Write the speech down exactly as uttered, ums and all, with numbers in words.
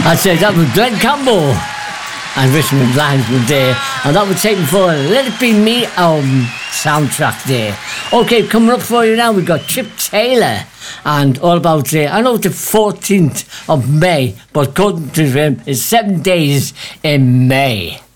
I said that was Glenn Campbell and Richmond Linesman Day, and that was taken for Let It Be Me album soundtrack day. Okay, coming up for you now, we've got Chip Taylor and All About Day. I know it's the fourteenth of May, but according to him, it's seven days in May.